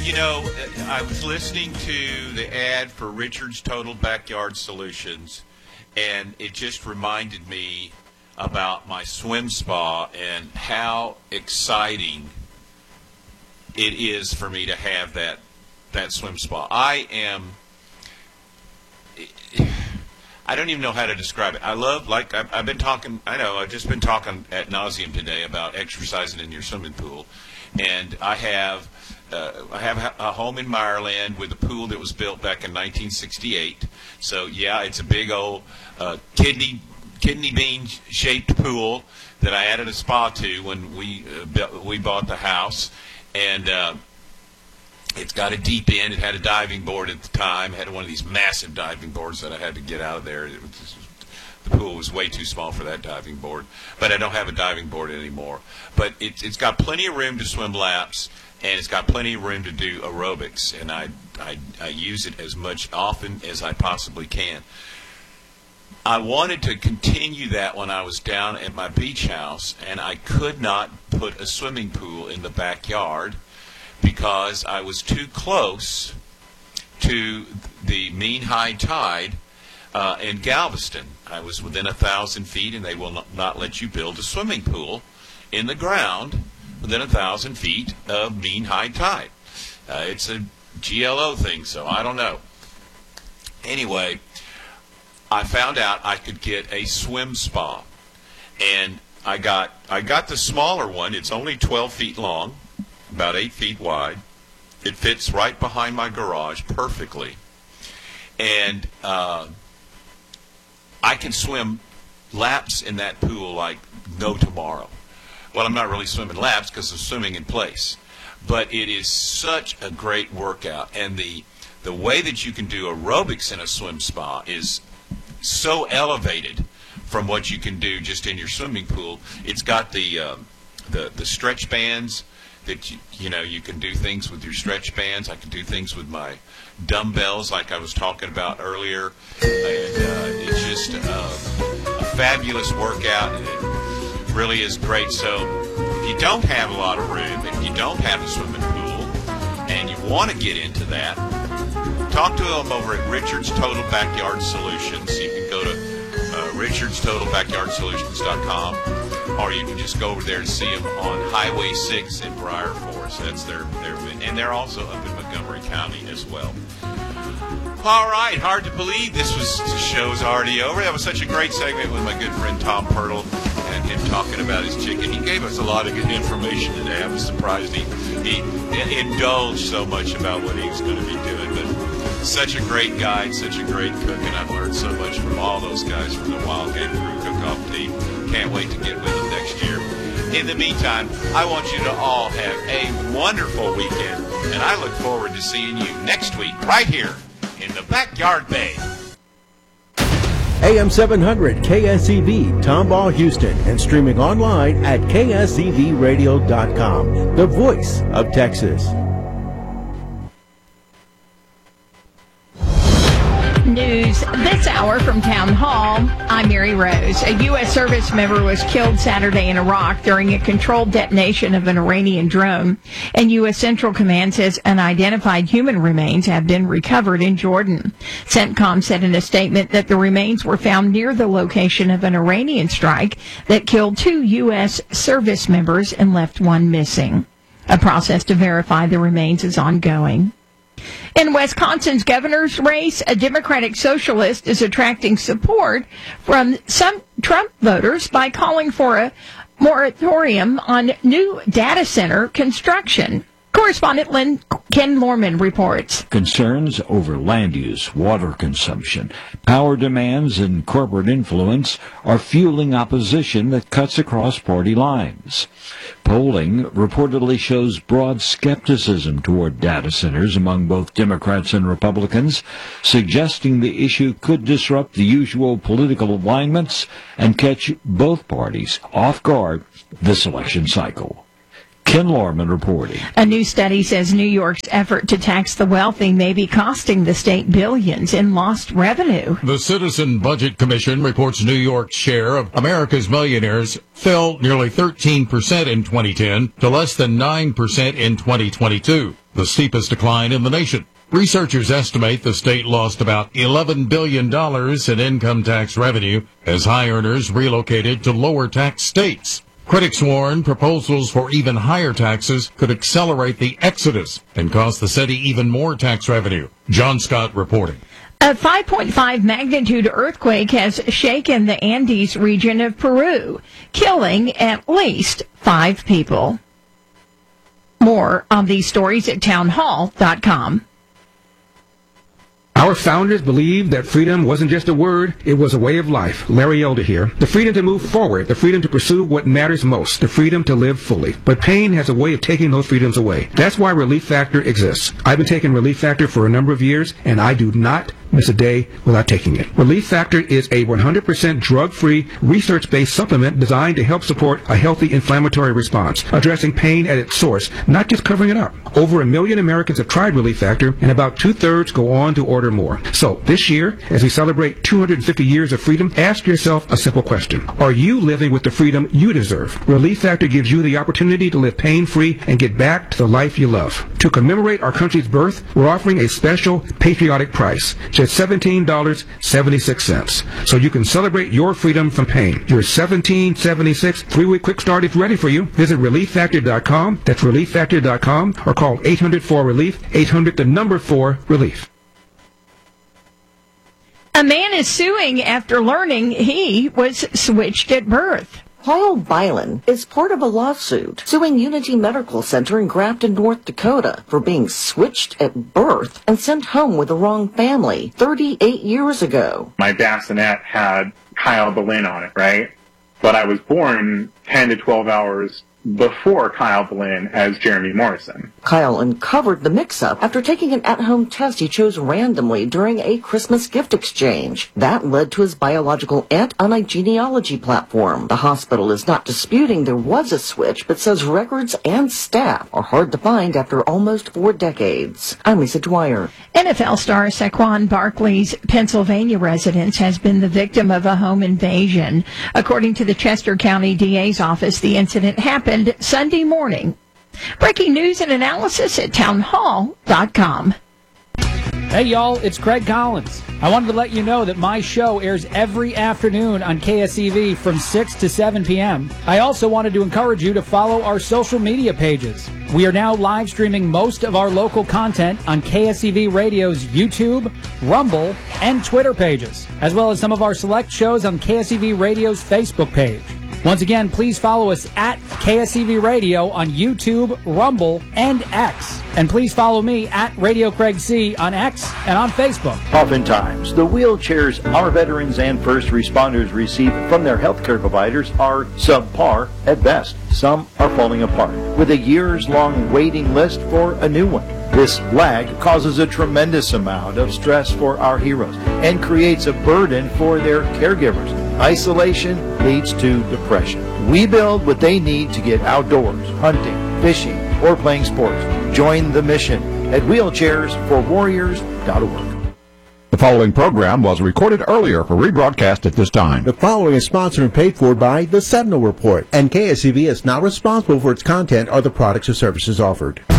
I was listening to the ad for Richard's Total Backyard Solutions, and it just reminded me about my swim spa and how exciting it is for me to have that swim spa. I don't even know how to describe it. I love, I've been talking, I've just been talking ad nauseum today about exercising in your swimming pool. And I have a home in Meyerland with a pool that was built back in 1968. So, yeah, it's a big old kidney bean shaped pool that I added a spa to when we bought the house. And it's got a deep end. It had a diving board at the time. It had one of these massive diving boards that I had to get out of there. The pool was way too small for that diving board. But I don't have a diving board anymore. But it's got plenty of room to swim laps, and it's got plenty of room to do aerobics. And I use it as much often as I possibly can. I wanted to continue that when I was down at my beach house, and I could not put a swimming pool in the backyard because I was too close to the mean high tide in Galveston. I was within 1,000 feet, and they will not let you build a swimming pool in the ground within 1,000 feet of mean high tide. It's a GLO thing, so I don't know. Anyway, I found out I could get a swim spa, and I got the smaller one. It's only 12 feet long, about 8 feet wide. It fits right behind my garage perfectly, and I can swim laps in that pool like no tomorrow. Well, I'm not really swimming laps because I'm swimming in place, but it is such a great workout, and the way that you can do aerobics in a swim spa is so elevated from what you can do just in your swimming pool. It's got the stretch bands that you can do things with your stretch bands. I can do things with my dumbbells like I was talking about earlier, and it's just a fabulous workout, and it really is great. So if you don't have a lot of room, if you don't have a swimming pool, and you want to get into that, talk to them over at Richard's Total Backyard Solutions. You can go to richardstotalbackyardsolutions.com, or you can just go over there and see them on Highway 6 in Briar Forest. That's their and they're also up in Montgomery County as well. All right, hard to believe the show's already over. That was such a great segment with my good friend Tom Pirtle and him talking about his chicken. He gave us a lot of good information today. I was surprised he indulged so much about what he was going to be doing. But such a great guy, such a great cook, and I've learned so much from all those guys from the Wild Game Crew cook-off team. Can't wait to get with them next year. In the meantime, I want you to all have a wonderful weekend, and I look forward to seeing you next week right here in the Backyard Bay. AM 700 KSEV, Tomball, Houston, and streaming online at ksevradio.com, the voice of Texas. News this hour from Town Hall. I'm Mary Rose. A U.S. service member was killed Saturday in Iraq during a controlled detonation of an Iranian drone. And U.S. Central Command says unidentified human remains have been recovered in Jordan. CENTCOM said in a statement that the remains were found near the location of an Iranian strike that killed 2 U.S. service members and left 1 missing. A process to verify the remains is ongoing. In Wisconsin's governor's race, a Democratic socialist is attracting support from some Trump voters by calling for a moratorium on new data center construction. Correspondent Ken Lorman reports. Concerns over land use, water consumption, power demands, and corporate influence are fueling opposition that cuts across party lines. Polling reportedly shows broad skepticism toward data centers among both Democrats and Republicans, suggesting the issue could disrupt the usual political alignments and catch both parties off guard this election cycle. Ken Lorman reporting. A new study says New York's effort to tax the wealthy may be costing the state billions in lost revenue. The Citizen Budget Commission reports New York's share of America's millionaires fell nearly 13% in 2010 to less than 9% in 2022. the steepest decline in the nation. Researchers estimate the state lost about $11 billion in income tax revenue as high earners relocated to lower tax states. Critics warn proposals for even higher taxes could accelerate the exodus and cost the city even more tax revenue. John Scott reporting. A 5.5 magnitude earthquake has shaken the Andes region of Peru, killing at least 5 people. More on these stories at townhall.com. Our founders believed that freedom wasn't just a word, it was a way of life. Larry Elder here. The freedom to move forward, the freedom to pursue what matters most, the freedom to live fully. But pain has a way of taking those freedoms away. That's why Relief Factor exists. I've been taking Relief Factor for a number of years, and I do not miss a day without taking it. Relief Factor is a 100% drug-free, research-based supplement designed to help support a healthy inflammatory response, addressing pain at its source, not just covering it up. Over 1 million Americans have tried Relief Factor, and about 2/3 go on to order more. So, this year, as we celebrate 250 years of freedom, ask yourself a simple question. Are you living with the freedom you deserve? Relief Factor gives you the opportunity to live pain-free and get back to the life you love. To commemorate our country's birth, we're offering a special patriotic price, just $17.76. So you can celebrate your freedom from pain. Your $17.76 3-week quick start is ready for you. Visit ReliefFactor.com. That's ReliefFactor.com, or call 800-4-RELIEF, 800-4-RELIEF. A man is suing after learning he was switched at birth. Kyle Bylan is part of a lawsuit suing Unity Medical Center in Grafton, North Dakota for being switched at birth and sent home with the wrong family 38 years ago. My bassinet had Kyle Bylan on it, right? But I was born 10 to 12 hours before Kyle Bylan as Jeremy Morrison. Kyle uncovered the mix-up after taking an at-home test he chose randomly during a Christmas gift exchange. That led to his biological aunt on a genealogy platform. The hospital is not disputing there was a switch, but says records and staff are hard to find after almost 4 decades. I'm Lisa Dwyer. NFL star Saquon Barkley's Pennsylvania residence has been the victim of a home invasion. According to the Chester County DA's office, the incident happened Sunday morning. Breaking news and analysis at townhall.com. Hey y'all, it's Craig Collins. I wanted to let you know that my show airs every afternoon on KSEV from 6 to 7 p.m. I also wanted to encourage you to follow our social media pages. We are now live streaming most of our local content on KSEV Radio's YouTube, Rumble, and Twitter pages, as well as some of our select shows on KSEV Radio's Facebook page. Once again, please follow us at KSEV Radio on YouTube, Rumble, and X. And please follow me at Radio Craig C on X and on Facebook. Oftentimes, the wheelchairs our veterans and first responders receive from their healthcare providers are subpar at best. Some are falling apart, with a years-long waiting list for a new one. This lag causes a tremendous amount of stress for our heroes and creates a burden for their caregivers. Isolation leads to depression. We build what they need to get outdoors, hunting, fishing, or playing sports. Join the mission at wheelchairsforwarriors.org. The following program was recorded earlier for rebroadcast at this time. The following is sponsored and paid for by the Sentinel Report, and KSEV is not responsible for its content or the products or services offered.